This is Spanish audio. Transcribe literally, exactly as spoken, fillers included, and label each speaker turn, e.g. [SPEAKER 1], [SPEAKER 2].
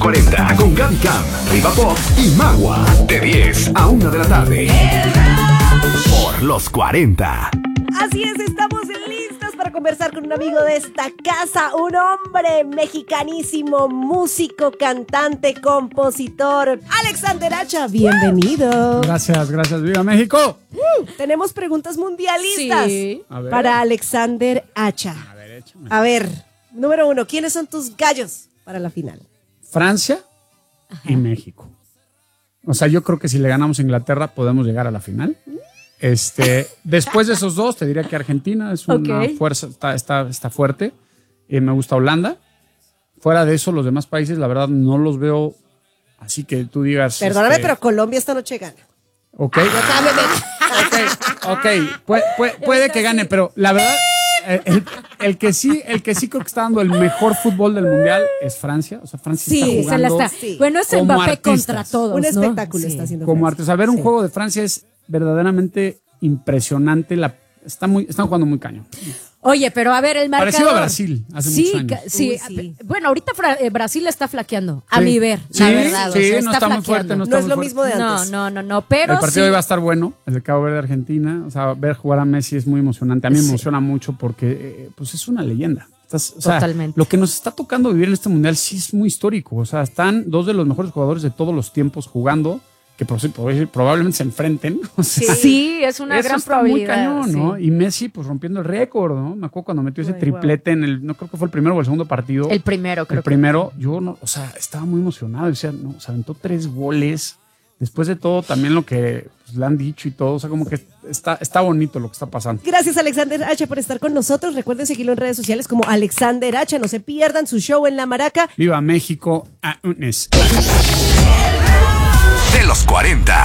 [SPEAKER 1] cuarenta con Gaby Cam, Riva Pop y Magua. De diez a una de la tarde. Por los cuarenta.
[SPEAKER 2] Así es, estamos listos para conversar con un amigo de esta casa, un hombre mexicanísimo, músico, cantante, compositor, Alexander Hacha, bienvenido.
[SPEAKER 3] Gracias, gracias, viva México.
[SPEAKER 2] Uh, tenemos preguntas mundialistas
[SPEAKER 4] sí.
[SPEAKER 2] para Alexander Hacha.
[SPEAKER 3] A ver, échame.
[SPEAKER 2] A ver, número uno, ¿quiénes son tus gallos para la final?
[SPEAKER 3] Francia Ajá. y México. O sea, yo creo que si le ganamos a Inglaterra podemos llegar a la final. Este, después de esos dos, te diría que Argentina es una
[SPEAKER 4] okay.
[SPEAKER 3] fuerza, está, está, está fuerte. Eh, me gusta Holanda. Fuera de eso, los demás países, la verdad, no los veo así que tú digas.
[SPEAKER 2] Perdóname,
[SPEAKER 3] este,
[SPEAKER 2] pero Colombia esta noche gana.
[SPEAKER 3] Ok. Ok, ok. Puede, puede, puede que gane, pero la verdad, el, el, que sí, el que sí creo que está dando el mejor fútbol del mundial es Francia. O sea, Francia
[SPEAKER 4] sí,
[SPEAKER 3] está jugando.
[SPEAKER 4] Se la está.
[SPEAKER 2] Sí.
[SPEAKER 4] Bueno, es Mbappé contra todos.
[SPEAKER 2] Un
[SPEAKER 4] ¿no?
[SPEAKER 2] espectáculo
[SPEAKER 4] sí.
[SPEAKER 2] está haciendo
[SPEAKER 3] Como
[SPEAKER 2] Francia.
[SPEAKER 3] artes. A ver, un
[SPEAKER 2] sí.
[SPEAKER 3] juego de Francia es verdaderamente impresionante. La, está muy, están jugando muy cañón.
[SPEAKER 4] Oye, pero a ver, el marcador.
[SPEAKER 3] Parecido a Brasil hace
[SPEAKER 4] sí,
[SPEAKER 3] muchos años.
[SPEAKER 4] Sí,
[SPEAKER 2] Uy, sí.
[SPEAKER 4] Bueno, ahorita eh, Brasil está flaqueando, a
[SPEAKER 3] Sí.
[SPEAKER 4] mi ver,
[SPEAKER 3] Sí,
[SPEAKER 4] la verdad.
[SPEAKER 3] sí,
[SPEAKER 4] o sea,
[SPEAKER 3] no
[SPEAKER 4] está,
[SPEAKER 3] está muy
[SPEAKER 4] flaqueando.
[SPEAKER 3] fuerte, no
[SPEAKER 2] No
[SPEAKER 3] está
[SPEAKER 2] es
[SPEAKER 3] muy
[SPEAKER 2] lo
[SPEAKER 3] fuerte.
[SPEAKER 2] mismo de
[SPEAKER 4] No,
[SPEAKER 2] antes.
[SPEAKER 4] no, no, no, pero
[SPEAKER 3] El partido
[SPEAKER 4] sí.
[SPEAKER 3] hoy va a estar bueno, el de Cabo Verde Argentina. O sea, ver jugar a Messi es muy emocionante. A mí me
[SPEAKER 4] Sí.
[SPEAKER 3] emociona mucho porque eh, pues es una leyenda. Estás, o sea,
[SPEAKER 4] Totalmente.
[SPEAKER 3] lo que nos está tocando vivir en este mundial sí es muy histórico. O sea, están dos de los mejores jugadores de todos los tiempos jugando, que probablemente se enfrenten. O sea,
[SPEAKER 4] Sí, sí, es una
[SPEAKER 3] eso
[SPEAKER 4] gran
[SPEAKER 3] está muy
[SPEAKER 4] probabilidad.
[SPEAKER 3] cañón, ¿no?
[SPEAKER 4] sí.
[SPEAKER 3] Y Messi, pues rompiendo el récord, ¿no? Me acuerdo cuando metió ese
[SPEAKER 2] Ay,
[SPEAKER 3] triplete en el, no creo que fue el primero o el segundo partido.
[SPEAKER 4] El primero, creo
[SPEAKER 3] El primero, yo no, o sea, estaba muy emocionado. O sea, no, se aventó tres goles. Después de todo, también lo que pues, le han dicho y todo. O sea, como que está, está bonito lo que está pasando.
[SPEAKER 2] Gracias, Alexander Hacha, por estar con nosotros. Recuerden seguirlo en redes sociales como Alexander Hacha. No se pierdan su show en La Maraca.
[SPEAKER 3] Viva México. A unes.
[SPEAKER 1] De los cuarenta.